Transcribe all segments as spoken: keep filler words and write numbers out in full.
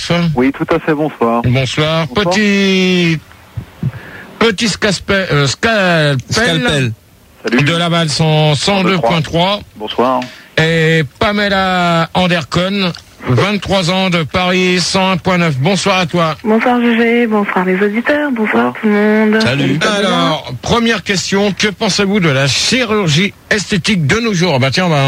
Oui, tout à fait, bonsoir. Bonsoir. bonsoir. Petit... Petit scalpel, euh, scalpel, scalpel. Salut. De Laval cent deux virgule trois. Bonsoir. Et Pamela Andercon, vingt-trois ans de Paris cent un virgule neuf. Bonsoir à toi. Bonsoir G G, bonsoir les auditeurs, bonsoir, bonsoir tout le monde. Salut. Alors, première question, que pensez-vous de la chirurgie esthétique de nos jours? Bah tiens, ben,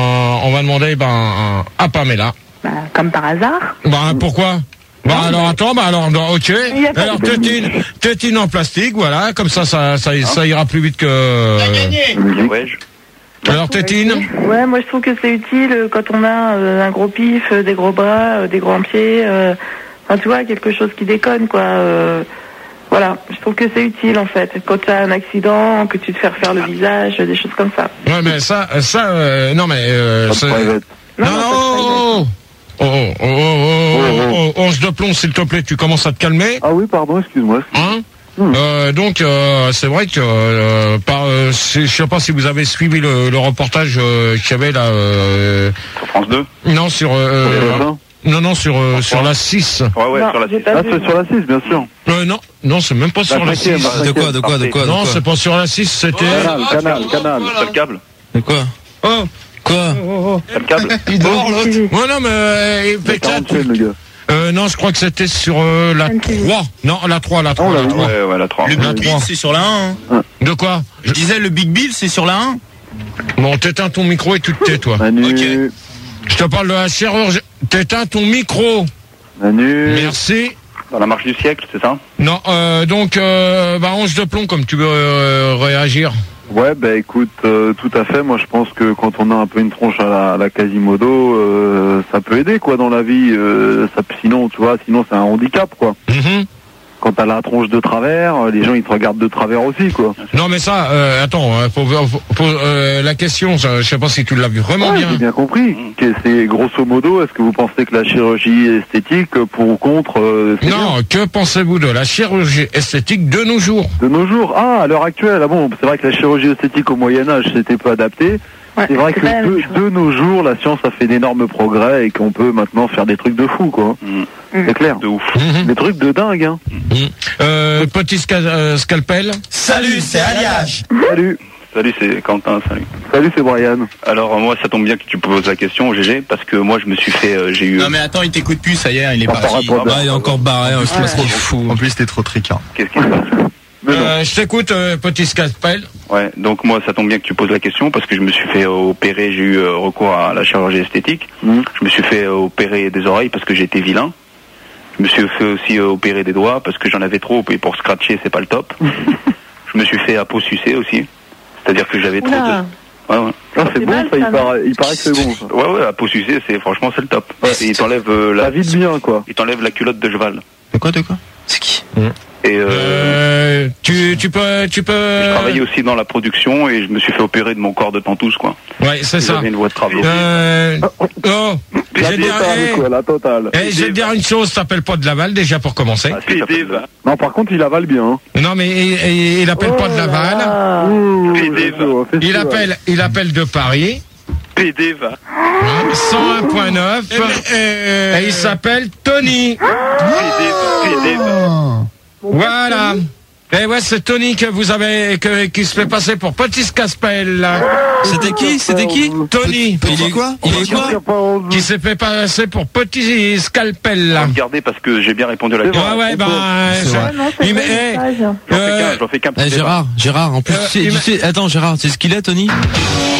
on va demander ben, à Pamela. Bah, comme par hasard. Bah pourquoi? Bah non, alors mais... attends, bah alors ok. Alors tétine, tétine en plastique, voilà, comme ça ça ça, ça ira plus vite que. T'as gagné. Ouais. Alors tétine. Ouais, moi je trouve que c'est utile quand on a euh, un gros pif, euh, des gros bras, euh, des grands pieds, euh, enfin tu vois quelque chose qui déconne quoi. Euh, voilà, je trouve que c'est utile en fait. Quand tu as un accident, que tu te fais refaire le visage, des choses comme ça. Ouais, mais ça, ça, euh, non mais. Euh, c'est... Non, non, non. Oh, oh, oh, oh, oh, oh, oh, once de plomb, s'il te plaît, tu commences à te calmer. Ah oui, pardon, excuse-moi. Hein mmh. euh, Donc, euh, c'est vrai que, euh, par, euh, je sais pas si vous avez suivi le, le reportage euh, qu'il y avait là. Euh, sur France deux. Non, sur. Euh, euh, non, non, sur euh, sur la six. Ouais, ouais, non, sur la six. Ah, c'est sur la six, bien sûr. Euh, non, non, c'est même pas sur la six. De quoi, de quoi, de quoi? Non, c'est pas sur la six, c'était. Canal, canal, canal. C'est le câble. De quoi? Oh. Quoi? C'est le câble. Il dort l'autre. Ouais, non, mais euh, le gars. Euh, non, je crois que c'était sur euh, la trois. Non, la trois, la trois, oh, la trois. Ouais, ouais, la trois. Le Big Bill, c'est sur la un. Hein. De quoi? Je disais, le Big Bill, c'est sur la un. Bon, t'éteins ton micro et tu te tais, toi. Manu. Ok. Je te parle de la chirurgie. T'éteins ton micro. Manu. Merci. Dans la marche du siècle, c'est ça? Non, euh, donc, euh, bah, once de plomb, comme tu veux euh, réagir. Ouais, bah écoute, euh, tout à fait. Moi, je pense que quand on a un peu une tronche à la, à la Quasimodo, euh, ça peut aider, quoi, dans la vie. Euh, ça, sinon, tu vois, sinon c'est un handicap, quoi. Mm-hmm. Quand t'as la tronche de travers, les gens ils te regardent de travers aussi, quoi. Non, mais ça, euh, attends, faut, faut, faut, euh, la question, je sais pas si tu l'as vu vraiment ouais, bien. J'ai bien compris. Que c'est grosso modo, est-ce que vous pensez que la chirurgie esthétique, pour ou contre euh, non, bien que pensez-vous de la chirurgie esthétique de nos jours? De nos jours, ah, à l'heure actuelle, ah bon, c'est vrai que la chirurgie esthétique au Moyen-Âge, c'était peu adapté. Ouais, c'est vrai que de, de nos jours, la science a fait d'énormes progrès et qu'on peut maintenant faire des trucs de fou, quoi. Mmh. C'est clair. De ouf. Mmh. Des trucs de dingue, hein. Mmh. Euh, petit sca euh, scalpel. Salut, c'est Aliage. Salut. Salut, c'est Quentin, salut. Salut, c'est Brian. Alors, moi, ça tombe bien que tu poses la question, G G, parce que moi, je me suis fait, euh, j'ai eu... Non, mais attends, il t'écoute plus, ça y est, il est on parti. Ah, bah, il est encore barré, hein, je trop fou. En plus, t'es trop tricard. Qu'est-ce qui se passe? Euh, je t'écoute, euh, petit scalpel. Ouais, donc moi, ça tombe bien que tu poses la question, parce que je me suis fait euh, opérer, j'ai eu euh, recours à la chirurgie esthétique. Mmh. Je me suis fait euh, opérer des oreilles parce que j'étais vilain. Je me suis fait aussi euh, opérer des doigts parce que j'en avais trop, et pour scratcher, c'est pas le top. Je me suis fait aposucer aussi. C'est-à-dire que j'avais trop de... Ouais, ouais. Ah, c'est bon, ça, il, paraît, il paraît que c'est bon, ça. Ouais, ouais, aposucer, c'est, franchement, c'est le top. Ouais. Et il t'enlève euh, la... Ça vide bien, quoi. Il t'enlève la culotte de cheval. De quoi, de quoi? C'est qui? Mmh. Et euh, euh, tu, tu peux, tu peux. Je travaillais aussi dans la production et je me suis fait opérer de mon corps de pantouse, quoi. Ouais, c'est ça. J'avais une voie de travail. Euh, oh, la totale, dire, quoi, la totale. Eh, je vais te dire une chose, t'appelles pas de Laval déjà pour commencer. Ah, si, non, par contre, il avale bien. Hein. Non, mais il, il, il appelle oh pas de Laval. Ouh, il appelle, il appelle de Paris. P D va. cent un virgule neuf. Et il s'appelle Tony. P D va. P D va. Voilà. Et ouais, c'est Tony que vous avez, que, qui se fait passer pour Petit Scalpel. C'était qui? C'était qui? Tony. Il est quoi? Il est quoi? Qui s'est fait passer pour Petit Scalpel. Regardez parce que j'ai bien répondu à la question. Ouais, ouais, ben, il met, j'en fais qu'un, j'en fais qu'un. Gérard, Gérard, en plus, tu sais, attends, Gérard, c'est ce qu'il est, Tony?